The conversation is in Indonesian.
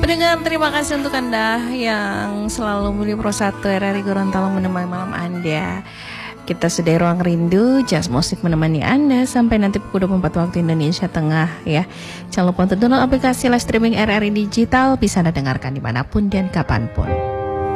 Pendengar, terima kasih untuk Anda yang selalu beli Pro 1 RRI Gorontalo menemani malam Anda. Kita sudah ruang rindu, jazz musik menemani Anda sampai nanti pukul 24 waktu Indonesia Tengah ya. Jangan lupa untuk download aplikasi live streaming RRI Digital, bisa Anda dengarkan dimanapun dan kapanpun.